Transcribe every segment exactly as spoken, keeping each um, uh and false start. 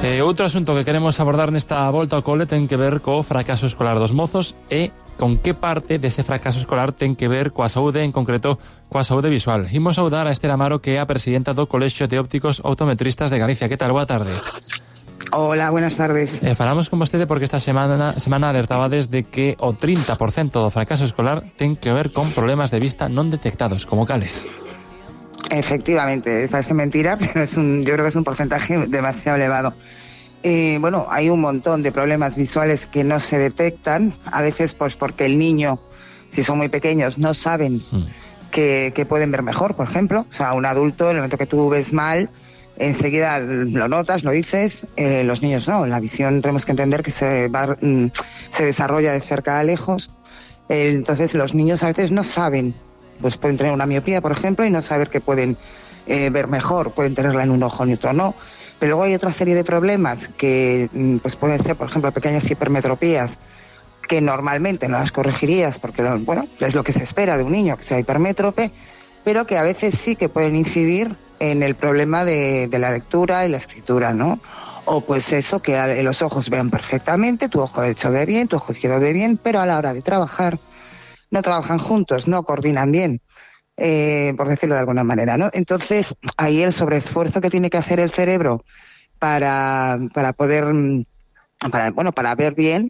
Eh, outro asunto que queremos abordar nesta volta ao cole ten que ver co fracaso escolar dos mozos e con que parte dese fracaso escolar ten que ver coa saúde, en concreto coa saúde visual. Imos saudar a Esther Amaro, que é a presidenta do Colexio de Ópticos Optometristas de Galicia. Que tal? Boa tarde. Hola, buenas tardes. Eh, falamos con vostede porque esta semana, semana alertabades de que o trinta por cento do fracaso escolar ten que ver con problemas de vista non detectados, como cales. Efectivamente, parece mentira, pero es un, yo creo que es un porcentaje demasiado elevado. Eh, bueno, hay un montón de problemas visuales que no se detectan, a veces pues porque el niño, si son muy pequeños, no saben mm. que, que pueden ver mejor, por ejemplo. O sea, un adulto, en el momento que tú ves mal, enseguida lo notas, lo dices, eh, los niños no. La visión tenemos que entender que se, va, mm, se desarrolla de cerca a lejos, eh, entonces los niños a veces no saben. Pues pueden tener una miopía, por ejemplo, y no saber que pueden eh, ver mejor, pueden tenerla en un ojo y otro no. Pero luego hay otra serie de problemas que pues pueden ser, por ejemplo, pequeñas hipermetropías, que normalmente no las corregirías porque, bueno, es lo que se espera de un niño, que sea hipermétrope, pero que a veces sí que pueden incidir en el problema de, de la lectura y la escritura, ¿no? O pues eso, que los ojos vean perfectamente, tu ojo derecho ve bien, tu ojo izquierdo ve bien, pero a la hora de trabajar no trabajan juntos, no coordinan bien, eh, por decirlo de alguna manera, ¿no? Entonces, ahí el sobreesfuerzo que tiene que hacer el cerebro para, para poder, para, bueno, para ver bien,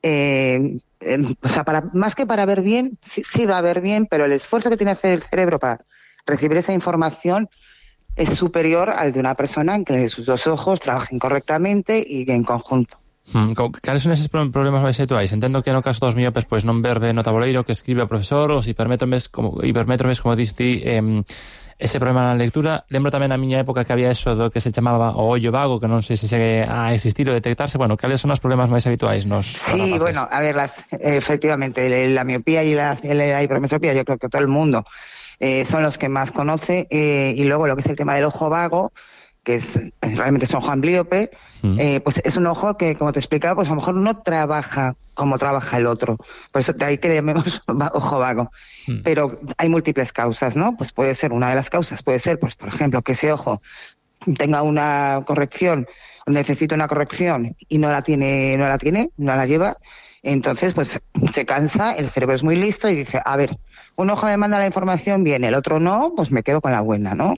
eh, eh, o sea, para, más que para ver bien, sí, sí va a ver bien, pero el esfuerzo que tiene que hacer el cerebro para recibir esa información es superior al de una persona en que sus dos ojos trabajen correctamente y en conjunto. Hmm, cales son eses problemas máis habituais? Entendo que no caso dos miopes, pois non ver ben no tabuleiro que escribe o profesor, os hipermétropes, como hipermétropes, como diste, eh, ese problema na lectura. Lembro tamén na miña época que había eso do que se chamaba o ollo vago, que non sei se segue a existir ou detectarse. Bueno, cales son os problemas máis habituais nos Sí, rapaces? Bueno, a ver, las, efectivamente, la miopía y la, la hipermetropía, yo creo que todo el mundo eh, son los que más conoce, eh, y luego lo que es el tema del ojo vago, que es realmente es un ojo amblíope, mm. eh, pues es un ojo que, como te explicaba, pues a lo mejor no trabaja como trabaja el otro. Por eso de ahí que le llamemos ojo vago. Mm. Pero hay múltiples causas, ¿no? Pues puede ser, una de las causas puede ser, pues por ejemplo, que ese ojo tenga una corrección, necesita una corrección y no la tiene, no la tiene, no la lleva. Entonces, pues se cansa, el cerebro es muy listo y dice, a ver, un ojo me manda la información bien, el otro no, pues me quedo con la buena, ¿no?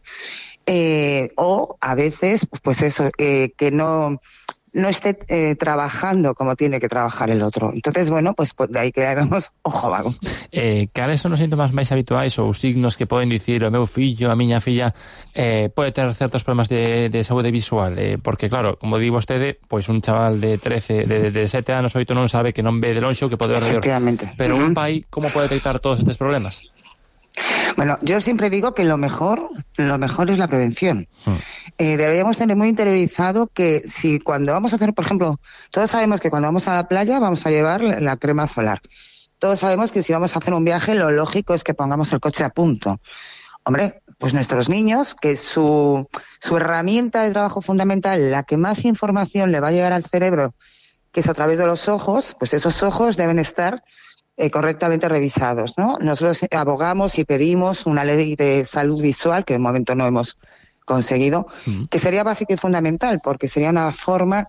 Eh, o a veces, pues eso, eh, que no, no esté eh, trabajando como tiene que trabajar el otro. Entonces, bueno, pues, pues de ahí que hagamos ojo vago. Eh, cales son os síntomas máis habituais ou signos que poden dicir o meu fillo, a miña filla eh, pode ter certos problemas de, de saúde visual? Eh, porque, claro, como di vostede, pois un chaval de trece, de, de sete anos, oito non sabe que non ve de lonxe o que pode ver de Efectivamente. Pero uh-huh. un pai, como pode detectar todos estes problemas? Bueno, yo siempre digo que lo mejor, lo mejor es la prevención. Hmm. Eh, deberíamos tener muy interiorizado que si cuando vamos a hacer, por ejemplo, todos sabemos que cuando vamos a la playa vamos a llevar la crema solar. Todos sabemos que si vamos a hacer un viaje, lo lógico es que pongamos el coche a punto. Hombre, pues nuestros niños, que su, su herramienta de trabajo fundamental, la que más información le va a llegar al cerebro, que es a través de los ojos, pues esos ojos deben estar Eh, correctamente revisados, ¿no? Nosotros abogamos y pedimos una ley de salud visual, que de momento no hemos conseguido, uh-huh. que sería básica y fundamental, porque sería una forma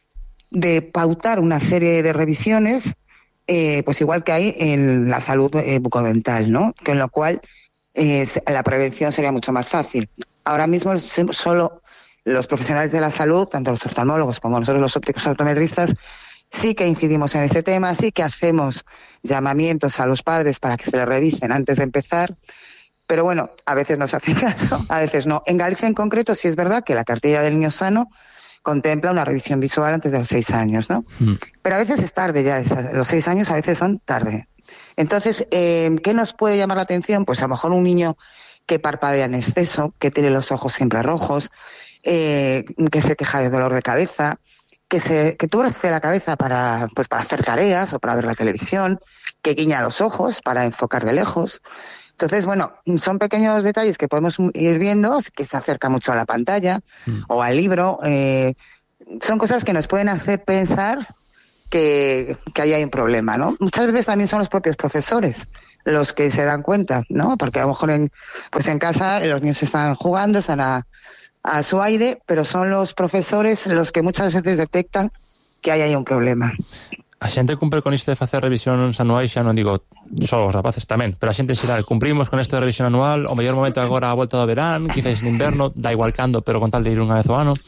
de pautar una serie de revisiones, eh, pues igual que hay en la salud eh, bucodental, ¿no? Con lo cual eh, la prevención sería mucho más fácil. Ahora mismo solo los profesionales de la salud, tanto los oftalmólogos como nosotros los ópticos optometristas, sí que incidimos en ese tema, sí que hacemos llamamientos a los padres para que se les revisen antes de empezar, pero bueno, a veces no se hace caso, a veces no. En Galicia en concreto sí es verdad que la cartilla del niño sano contempla una revisión visual antes de los seis años, ¿no? Mm. Pero a veces es tarde ya, los seis años a veces son tarde. Entonces, eh, ¿qué nos puede llamar la atención? Pues a lo mejor un niño que parpadea en exceso, que tiene los ojos siempre rojos, eh, que se queja de dolor de cabeza, que se que tuerce la cabeza para pues para hacer tareas o para ver la televisión, que guiña los ojos para enfocar de lejos. Entonces, bueno, son pequeños detalles que podemos ir viendo, que se acerca mucho a la pantalla mm. o al libro. Eh, son cosas que nos pueden hacer pensar que, que ahí hay un problema, ¿no? Muchas veces también son los propios profesores los que se dan cuenta, ¿no? Porque a lo mejor en, pues en casa los niños están jugando, están a a su aire, pero son los profesores los que muchas veces detectan que hay ahí un problema. A xente cumpre con isto de facer revisións anuais, xa non digo só os rapaces tamén, pero a xente xeral, cumprimos con isto de revisión anual, o mellor momento agora a volta do verán, quizás en inverno, da igual cando, pero con tal de ir unha vez ao ano.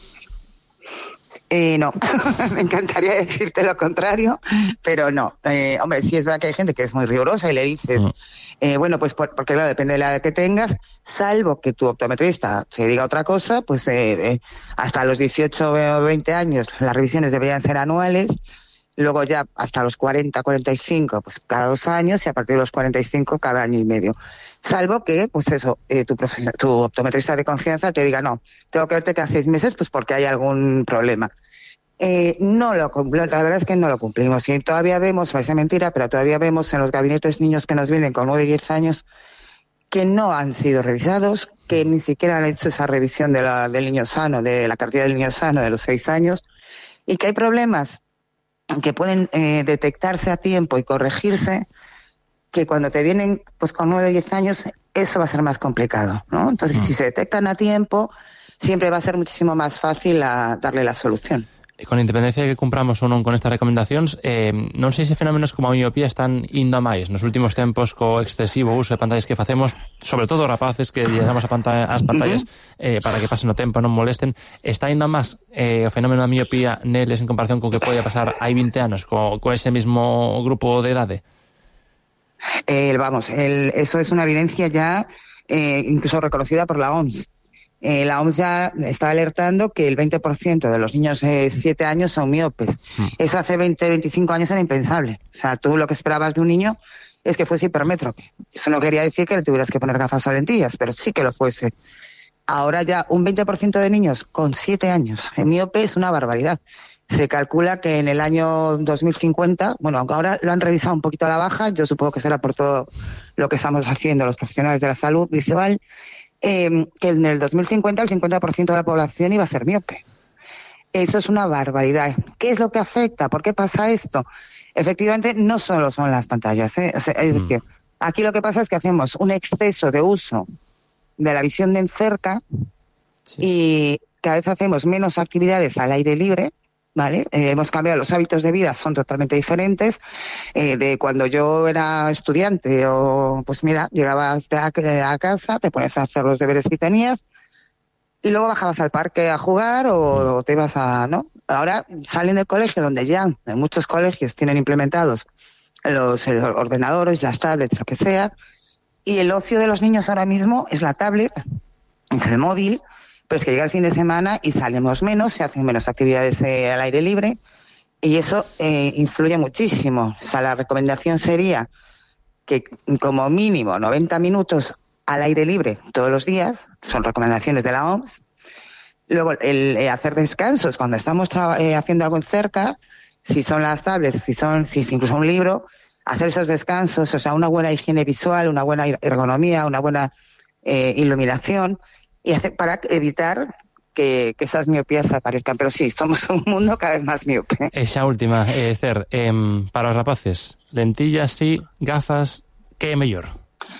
Eh, no, me encantaría decirte lo contrario, pero no. Eh, hombre, sí es verdad que hay gente que es muy rigurosa y le dices, uh-huh. eh, bueno, pues por, porque claro, depende de la edad que tengas, salvo que tu optometrista te diga otra cosa, pues eh, eh, hasta los dieciocho o veinte años las revisiones deberían ser anuales. Luego ya hasta los cuarenta, cuarenta y cinco, pues cada dos años, y a partir de los cuarenta y cinco cada año y medio. Salvo que, pues eso, eh, tu, profe- tu optometrista de confianza te diga, no, tengo que verte cada seis meses pues porque hay algún problema. Eh, no lo cumplimos, la verdad es que no lo cumplimos. Y todavía vemos, parece mentira, pero todavía vemos en los gabinetes niños que nos vienen con nueve y diez años que no han sido revisados, que ni siquiera han hecho esa revisión de la, del niño sano, de la cartilla del niño sano de los seis años, y que hay problemas que pueden eh, detectarse a tiempo y corregirse, que cuando te vienen pues con nueve o diez años, eso va a ser más complicado, ¿no? Entonces, uh-huh. si se detectan a tiempo, siempre va a ser muchísimo más fácil a darle la solución. Con independencia de que cumpramos ou non con estas recomendacións, eh, non sei se fenómenos como a miopía están indo a máis nos últimos tempos co excesivo uso de pantallas que facemos, sobre todo rapaces que lle damos a pantalla, as pantallas uh-huh. eh, para que pasen o tempo, non molesten. Está indo a máis eh, o fenómeno da miopía neles en comparación con que pode pasar hai vinte anos co, co ese mismo grupo de edade? Eh, vamos, el, eso es una evidencia ya eh, incluso reconocida por la O M S. Eh, la O M S ya está alertando que el veinte por ciento de los niños de siete años son miopes. Mm. Eso hace veinte, veinticinco años era impensable. O sea, tú lo que esperabas de un niño es que fuese hipermétrope. Eso no quería decir que le tuvieras que poner gafas o lentillas, pero sí que lo fuese. Ahora ya un veinte por ciento de niños con siete años en miope es una barbaridad. Se calcula que en el año dos mil cincuenta, bueno, aunque ahora lo han revisado un poquito a la baja, yo supongo que será por todo lo que estamos haciendo los profesionales de la salud visual, Eh, que en el dos mil cincuenta el cincuenta por ciento de la población iba a ser miope. Eso es una barbaridad. ¿Qué es lo que afecta? ¿Por qué pasa esto? Efectivamente, no solo son las pantallas, ¿eh? O sea, es mm. decir, aquí lo que pasa es que hacemos un exceso de uso de la visión de cerca sí. y cada vez hacemos menos actividades al aire libre, ¿vale? Eh, hemos cambiado, los hábitos de vida son totalmente diferentes. Eh, de cuando yo era estudiante, o pues mira, llegabas a, a casa, te pones a hacer los deberes que tenías y luego bajabas al parque a jugar o, o te ibas a, ¿no? Ahora salen del colegio, donde ya en muchos colegios tienen implementados los ordenadores, las tablets, lo que sea, y el ocio de los niños ahora mismo es la tablet, es el móvil. Pero es que llega el fin de semana y salimos menos, se hacen menos actividades eh, al aire libre y eso eh, influye muchísimo. O sea, la recomendación sería que como mínimo noventa minutos al aire libre todos los días, son recomendaciones de la O M S. Luego, el, el hacer descansos cuando estamos tra- eh, haciendo algo en cerca, si son las tablets, si son, si es incluso un libro, hacer esos descansos, o sea, una buena higiene visual, una buena ergonomía, una buena eh, iluminación, y hacer, para evitar que, que esas miopías aparezcan. Pero sí, somos un mundo cada vez más miope. Esa última, eh, Esther, eh, para os rapaces, lentillas sí, gafas, que é mellor?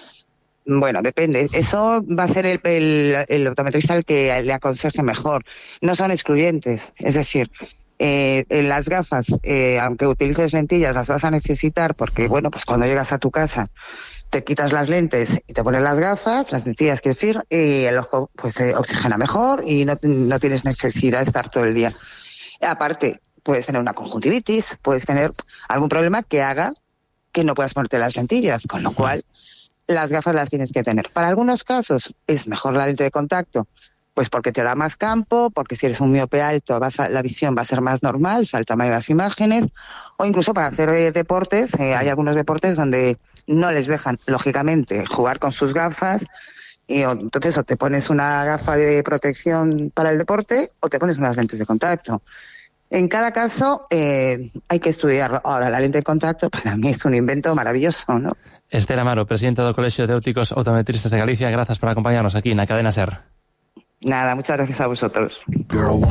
Bueno, depende. Eso va a ser el, el, el optometrista el que le aconseje mejor. No son excluyentes. Es decir, eh, en las gafas, eh, aunque utilices lentillas, las vas a necesitar porque, bueno, pues cuando llegas a tu casa te quitas las lentes y te pones las gafas, las lentillas, quiero decir, y el ojo pues se oxigena mejor y no, no tienes necesidad de estar todo el día. Aparte, puedes tener una conjuntivitis, puedes tener algún problema que haga que no puedas ponerte las lentillas, con lo cual las gafas las tienes que tener. Para algunos casos es mejor la lente de contacto, pues porque te da más campo, porque si eres un miope alto vas a, la visión va a ser más normal, o sea, el tamaño de las imágenes, o incluso para hacer eh, deportes, eh, hay algunos deportes donde no les dejan, lógicamente, jugar con sus gafas, y o, entonces o te pones una gafa de protección para el deporte o te pones unas lentes de contacto. En cada caso eh, hay que estudiarlo. Ahora, la lente de contacto para mí es un invento maravilloso, ¿no? Esther Amaro, presidenta do Colexio de Ópticos Optometristas de Galicia, grazas por acompañarnos aquí na Cadena SER. Nada, muchas gracias a vosotros.